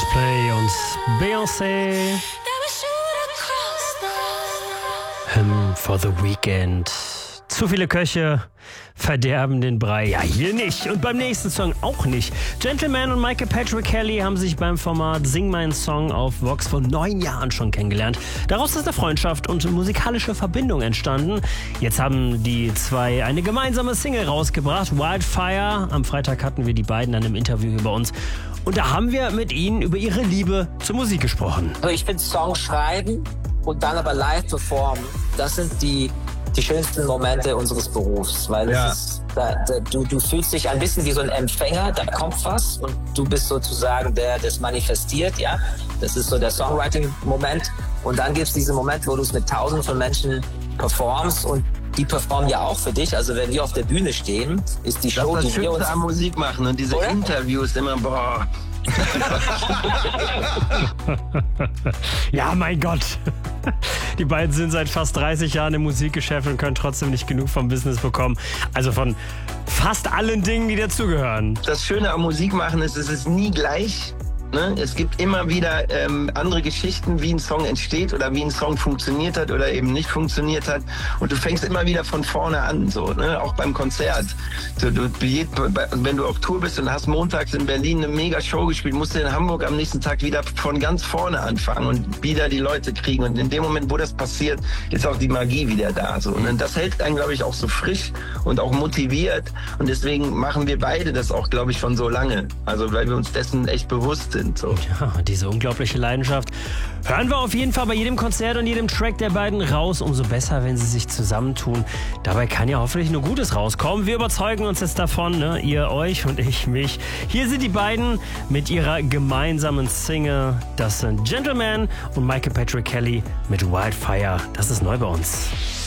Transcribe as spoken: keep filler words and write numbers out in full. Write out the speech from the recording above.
Coldplay und Beyoncé. Hymn for the Weekend. Zu viele Köche verderben den Brei. Ja, hier nicht. Und beim nächsten Song auch nicht. Gentleman und Michael Patrick Kelly haben sich beim Format Sing meinen Song auf Vox vor neun Jahren schon kennengelernt. Daraus ist eine Freundschaft und musikalische Verbindung entstanden. Jetzt haben die zwei eine gemeinsame Single rausgebracht, Wildfire. Am Freitag hatten wir die beiden dann im Interview über uns. Und da haben wir mit ihnen über ihre Liebe zur Musik gesprochen. Also ich finde Songs schreiben und dann aber live performen, das sind die die schönsten Momente unseres Berufs, weil es ja. ist, da, da, du, du fühlst dich ein bisschen wie so ein Empfänger, da kommt was und du bist sozusagen der, der es manifestiert, ja. Das ist so der Songwriting-Moment und dann gibt es diesen Moment, wo du es mit tausenden von Menschen performst und die performen ja auch für dich. Also wenn wir auf der Bühne stehen, ist die Show, das die wir uns... Das am Musik machen und diese Oder? Interviews immer, boah... Ja, mein Gott. Die beiden sind seit fast dreißig Jahren im Musikgeschäft und können trotzdem nicht genug vom Business bekommen. Also von fast allen Dingen, die dazugehören. Das Schöne am Musikmachen ist, es ist nie gleich. Ne? Es gibt immer wieder ähm, andere Geschichten, wie ein Song entsteht oder wie ein Song funktioniert hat oder eben nicht funktioniert hat. Und du fängst immer wieder von vorne an, so, ne? Auch beim Konzert. Du, du, wenn du auf Tour bist und hast montags in Berlin eine mega Show gespielt, musst du in Hamburg am nächsten Tag wieder von ganz vorne anfangen und wieder die Leute kriegen. Und in dem Moment, wo das passiert, ist auch die Magie wieder da. So. Und das hält einen, glaube ich, auch so frisch und auch motiviert. Und deswegen machen wir beide das auch, glaube ich, schon so lange. Also weil wir uns dessen echt bewusst sind. So. Ja, diese unglaubliche Leidenschaft hören wir auf jeden Fall bei jedem Konzert und jedem Track der beiden raus. Umso besser, wenn sie sich zusammentun. Dabei kann ja hoffentlich nur Gutes rauskommen. Wir überzeugen uns jetzt davon, ne? Ihr euch und ich mich. Hier sind die beiden mit ihrer gemeinsamen Single. Das sind Gentleman und Michael Patrick Kelly mit Wildfire. Das ist neu bei uns.